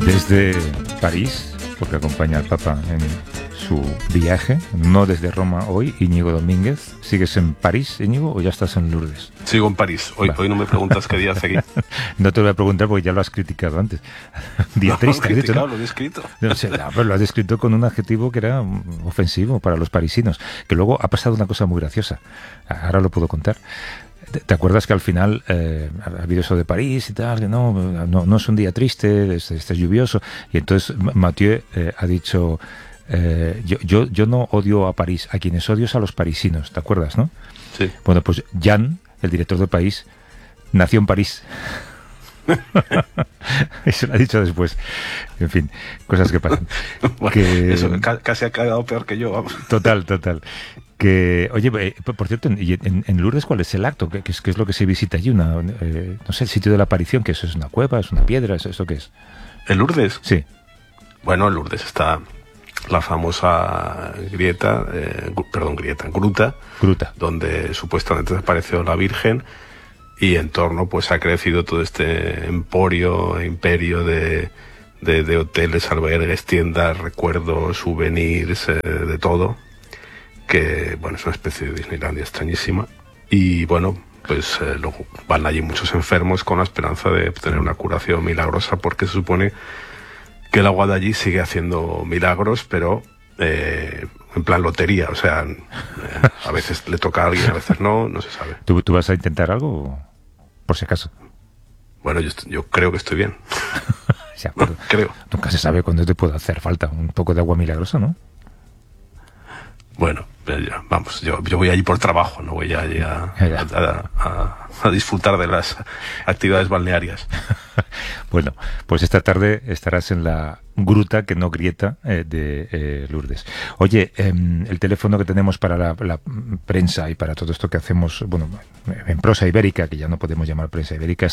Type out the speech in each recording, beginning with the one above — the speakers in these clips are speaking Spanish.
Desde París, porque acompaña al Papa en su viaje, no desde Roma hoy, Íñigo Domínguez. ¿Sigues en París, Íñigo, o ya estás en Lourdes? Sigo en París. Hoy no me preguntas qué día hace aquí. No te voy a preguntar porque ya lo has criticado antes. Día triste, has dicho, ¿no? Lo he descrito. No sé, pero lo has descrito con un adjetivo que era ofensivo para los parisinos. Que luego ha pasado una cosa muy graciosa. Ahora lo puedo contar. ¿Te acuerdas que al final ha habido eso de París y tal? Que no es un día triste, es lluvioso. Y entonces Mathieu ha dicho, yo no odio a París, a quienes odio es a los parisinos, ¿te acuerdas, no? Sí. Bueno, pues Jan, el director de París, nació en París. Eso lo ha dicho después. En fin, cosas que pasan. Bueno, que... Eso casi ha quedado peor que yo, vamos. Total. Que, oye, por cierto, en Lourdes, ¿cuál es el acto? ¿Qué es lo que se visita allí? No sé, el sitio de la aparición, que eso es una cueva, es una piedra, ¿eso qué es? ¿En Lourdes? Sí. Bueno, en Lourdes está la famosa gruta, donde supuestamente apareció la Virgen, y en torno pues ha crecido todo este imperio de hoteles, albergues, tiendas, recuerdos, souvenirs, de todo, que bueno, es una especie de Disneylandia extrañísima. Y bueno, pues luego van allí muchos enfermos con la esperanza de obtener una curación milagrosa, porque se supone que el agua de allí sigue haciendo milagros, pero en plan lotería, o sea, a veces le toca a alguien, a veces no se sabe. ¿Tú vas a intentar algo, por si acaso? Bueno, yo creo que estoy bien. Bueno, creo. Nunca se sabe cuándo te puede hacer falta un poco de agua milagrosa, ¿no? Bueno, vamos, yo voy allí por trabajo, no voy allí a disfrutar de las actividades balnearias. Bueno, pues esta tarde estarás en la gruta, que no grieta, de Lourdes. Oye, el teléfono que tenemos para la prensa y para todo esto que hacemos, bueno, en prosa ibérica, que ya no podemos llamar prensa ibérica,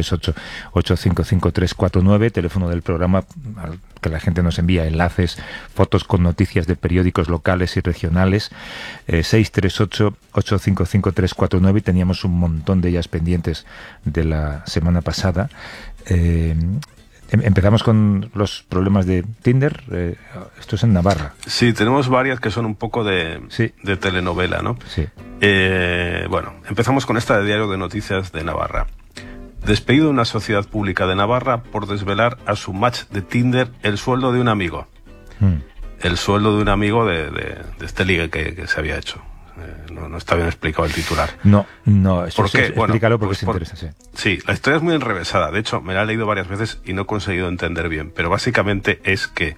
638-855-349, teléfono del programa al que la gente nos envía enlaces, fotos con noticias de periódicos locales y regionales, 638-855-349, y teníamos un montón de ellas pendientes de la semana pasada. Empezamos con los problemas de Tinder. Esto es en Navarra. Sí, tenemos varias que son un poco de telenovela, ¿no? Sí. Bueno, empezamos con esta de Diario de Noticias de Navarra. Despedido de una sociedad pública de Navarra por desvelar a su match de Tinder el sueldo de un amigo. El sueldo de un amigo de este ligue que se había hecho. No está bien explicado el titular. No, eso explícalo porque se interesa, sí. Sí, la historia es muy enrevesada. De hecho, me la he leído varias veces y no he conseguido entender bien. Pero básicamente es que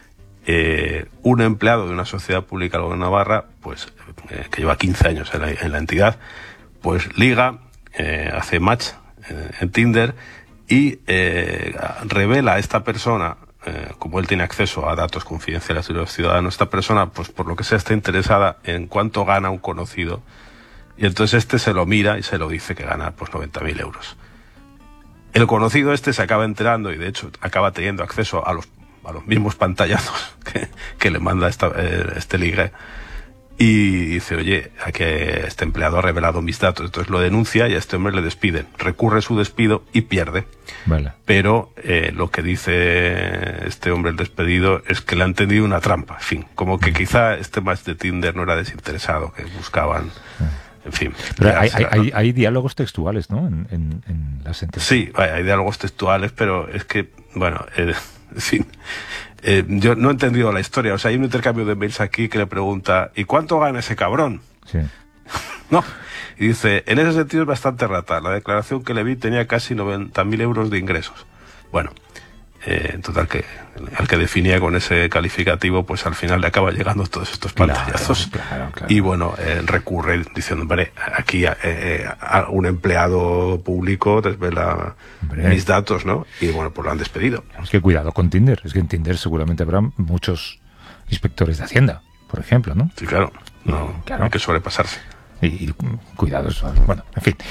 un empleado de una sociedad pública de Navarra, pues que lleva 15 años en la entidad, pues liga, hace match en Tinder y revela a esta persona, como él tiene acceso a datos confidenciales de los ciudadanos, esta persona, pues por lo que sea, está interesada en cuánto gana un conocido, y entonces este se lo mira y se lo dice que gana pues 90.000 euros. El conocido este se acaba enterando y de hecho acaba teniendo acceso a los mismos pantallazos que le manda este ligue, y dice, oye, a que este empleado ha revelado mis datos. Entonces lo denuncia y a este hombre le despiden. Recurre su despido y pierde. Vale. Pero lo que dice este hombre, el despedido, es que le han tendido una trampa. En fin, como que quizá este match de Tinder no era desinteresado, que buscaban... En fin. Pero hay diálogos textuales, ¿no? En la sentencia. Sí, hay diálogos textuales, pero es que, bueno, en fin... yo no he entendido la historia. O sea, hay un intercambio de mails aquí que le pregunta, ¿y cuánto gana ese cabrón? Sí. No. Y dice, en ese sentido es bastante rata. La declaración que le vi tenía casi 90.000 euros de ingresos. Bueno, en total, que al que definía con ese calificativo, pues al final le acaba llegando todos estos pantallazos. Claro. Y bueno, recurre diciendo, hombre, aquí a un empleado público desvela mis datos, ¿no? Y bueno, pues lo han despedido. Es que cuidado con Tinder. Es que en Tinder seguramente habrá muchos inspectores de Hacienda, por ejemplo, ¿no? Sí, claro. No hay que sobrepasarse. Y cuidados, bueno, en fin.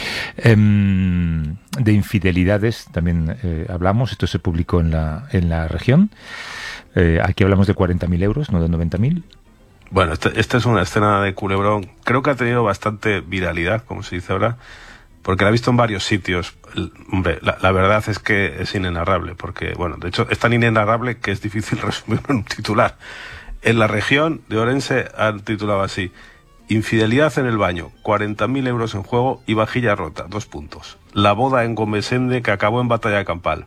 De infidelidades también hablamos. Esto se publicó en la región. Aquí hablamos de 40.000 euros, no de 90.000. Bueno, esta es una escena de culebrón. Creo que ha tenido bastante viralidad, como se dice ahora, porque la he visto en varios sitios. Hombre, la verdad es que es inenarrable, porque, bueno, de hecho es tan inenarrable que es difícil resumirlo en un titular. En la región de Orense han titulado así: infidelidad en el baño, 40.000 euros en juego y vajilla rota, 2 puntos. La boda en Gomesende que acabó en batalla campal.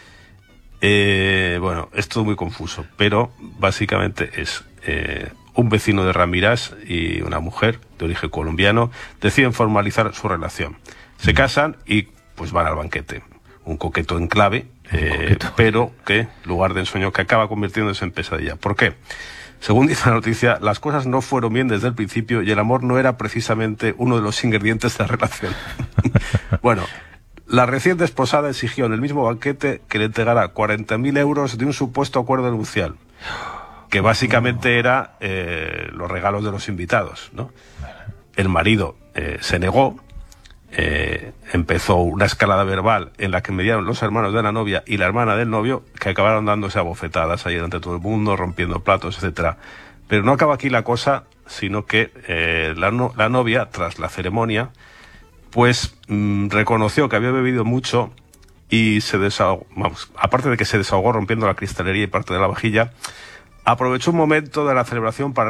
Bueno, es todo muy confuso, pero básicamente es un vecino de Ramirás y una mujer de origen colombiano deciden formalizar su relación. Se casan y pues van al banquete. Un coqueto enclave, pero que lugar de ensueño que acaba convirtiéndose en pesadilla. ¿Por qué? Según dice la noticia, las cosas no fueron bien desde el principio y el amor no era precisamente uno de los ingredientes de la relación. Bueno, la recién desposada exigió en el mismo banquete que le entregara 40.000 euros de un supuesto acuerdo nupcial, que básicamente era los regalos de los invitados, ¿no? El marido se negó, empezó una escalada verbal en la que mediaron los hermanos de la novia y la hermana del novio, que acabaron dándose a bofetadas ahí delante de todo el mundo, rompiendo platos, etcétera. Pero no acaba aquí la cosa, sino que la novia, tras la ceremonia, pues reconoció que había bebido mucho y se desahogó, vamos, aparte de que se desahogó rompiendo la cristalería y parte de la vajilla, aprovechó un momento de la celebración para